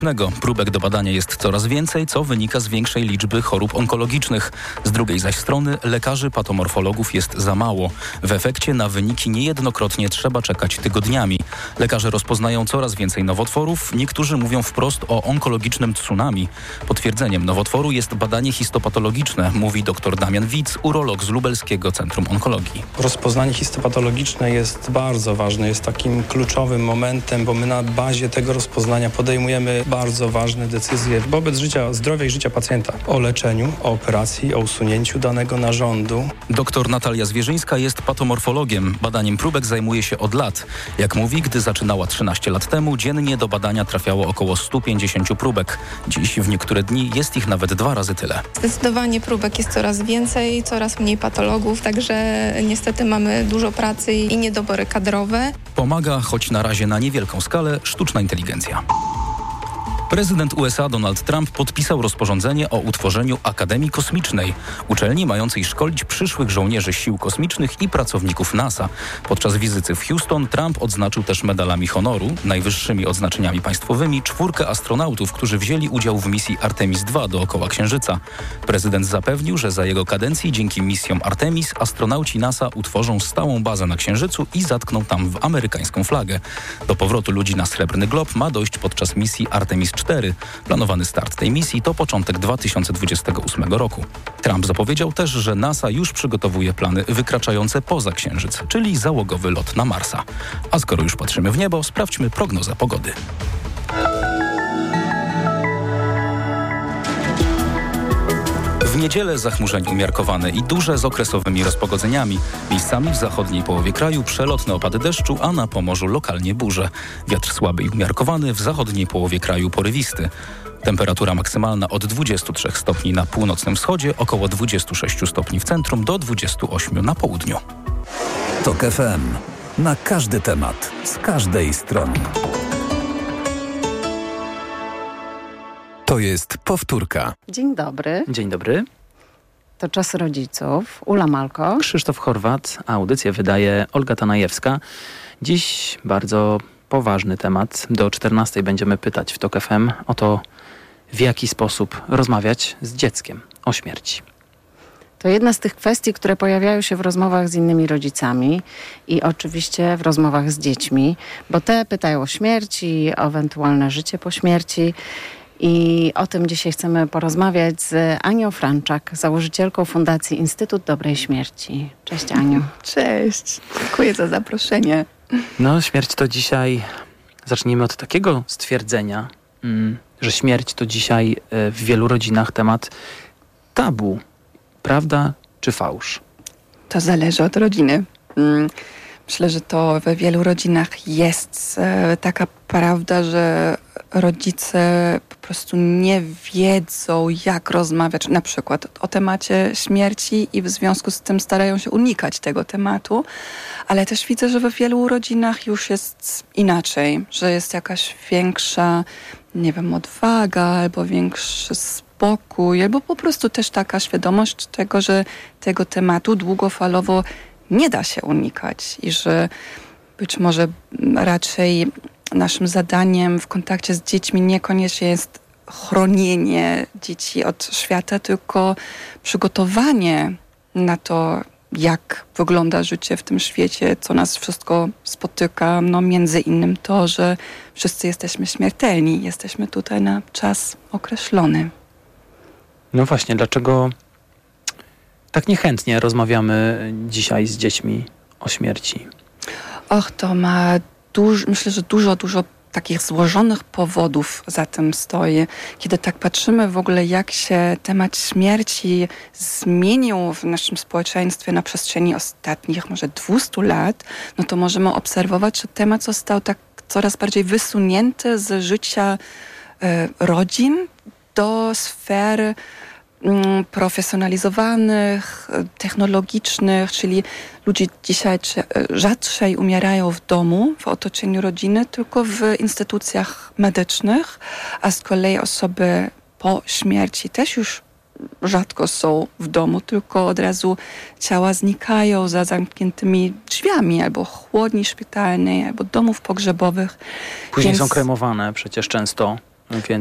Próbek do badania jest coraz więcej, co wynika z większej liczby chorób onkologicznych. Z drugiej zaś strony lekarzy patomorfologów jest za mało. W efekcie na wyniki niejednokrotnie trzeba czekać tygodniami. Lekarze rozpoznają coraz więcej nowotworów. Niektórzy mówią wprost o onkologicznym tsunami. Potwierdzeniem nowotworu jest badanie histopatologiczne, mówi dr Damian Widz, urolog z Lubelskiego Centrum Onkologii. Rozpoznanie histopatologiczne jest bardzo ważne, jest takim kluczowym momentem, bo my na bazie tego rozpoznania podejmujemy bardzo ważne decyzje wobec zdrowia i życia pacjenta. O leczeniu, o operacji, o usunięciu danego narządu. Doktor Natalia Zwierzyńska jest patomorfologiem. Badaniem próbek zajmuje się od lat. Jak mówi, gdy zaczynała 13 lat temu, dziennie do badania trafiało około 150 próbek. Dziś w niektóre dni jest ich nawet 2 razy tyle. Zdecydowanie próbek jest coraz więcej, coraz mniej patologów, także niestety mamy dużo pracy i niedobory kadrowe. Pomaga, choć na razie na niewielką skalę, sztuczna inteligencja. Prezydent USA Donald Trump podpisał rozporządzenie o utworzeniu Akademii Kosmicznej, uczelni mającej szkolić przyszłych żołnierzy sił kosmicznych i pracowników NASA. Podczas wizyty w Houston Trump odznaczył też medalami honoru, najwyższymi odznaczeniami państwowymi, 4 astronautów, którzy wzięli udział w misji Artemis II dookoła Księżyca. Prezydent zapewnił, że za jego kadencji dzięki misjom Artemis astronauci NASA utworzą stałą bazę na Księżycu i zatkną tam w amerykańską flagę. Do powrotu ludzi na Srebrny Glob ma dojść podczas misji Artemis 4. Planowany start tej misji to początek 2028 roku. Trump zapowiedział też, że NASA już przygotowuje plany wykraczające poza Księżyc, czyli załogowy lot na Marsa. A skoro już patrzymy w niebo, sprawdźmy prognozę pogody. W niedzielę zachmurzenie umiarkowane i duże z okresowymi rozpogodzeniami. Miejscami w zachodniej połowie kraju przelotne opady deszczu, a na Pomorzu lokalnie burze. Wiatr słaby i umiarkowany, w zachodniej połowie kraju porywisty. Temperatura maksymalna od 23 stopni na północnym wschodzie, około 26 stopni w centrum do 28 na południu. TOK FM. Na każdy temat, z każdej strony. To jest powtórka. Dzień dobry. Dzień dobry. To Czas Rodziców. Ula Malko. Krzysztof Chorwat, a audycję wydaje Olga Tanajewska. Dziś bardzo poważny temat. Do 14 będziemy pytać w TOK FM o to, w jaki sposób rozmawiać z dzieckiem o śmierci. To jedna z tych kwestii, które pojawiają się w rozmowach z innymi rodzicami i oczywiście w rozmowach z dziećmi, bo te pytają o śmierci, o ewentualne życie po śmierci. I o tym dzisiaj chcemy porozmawiać z Anią Franczak, założycielką Fundacji Instytut Dobrej Śmierci. Cześć, Aniu. Cześć, dziękuję za zaproszenie. No, śmierć to dzisiaj, zacznijmy od takiego stwierdzenia, że śmierć to dzisiaj w wielu rodzinach temat tabu. Prawda czy fałsz? To zależy od rodziny. Myślę, że to we wielu rodzinach jest taka prawda, że rodzice po prostu nie wiedzą, jak rozmawiać na przykład o temacie śmierci i w związku z tym starają się unikać tego tematu, ale też widzę, że we wielu rodzinach już jest inaczej, że jest jakaś większa, nie wiem, odwaga albo większy spokój, albo po prostu też taka świadomość tego, że tego tematu długofalowo nie da się unikać i że być może raczej naszym zadaniem w kontakcie z dziećmi niekoniecznie jest chronienie dzieci od świata, tylko przygotowanie na to, jak wygląda życie w tym świecie, co nas wszystko spotyka. No między innym to, że wszyscy jesteśmy śmiertelni, jesteśmy tutaj na czas określony. No właśnie, dlaczego tak niechętnie rozmawiamy dzisiaj z dziećmi o śmierci? Och, to ma myślę, że dużo takich złożonych powodów za tym stoi. Kiedy tak patrzymy w ogóle, jak się temat śmierci zmienił w naszym społeczeństwie na przestrzeni ostatnich może 200 lat, no to możemy obserwować, że temat został tak coraz bardziej wysunięty z życia rodzin do sfer profesjonalizowanych, technologicznych, czyli ludzie dzisiaj rzadszej umierają w domu, w otoczeniu rodziny, tylko w instytucjach medycznych, a z kolei osoby po śmierci też już rzadko są w domu, tylko od razu ciała znikają za zamkniętymi drzwiami, albo chłodni szpitalnej, albo domów pogrzebowych. Później są kremowane przecież często Więc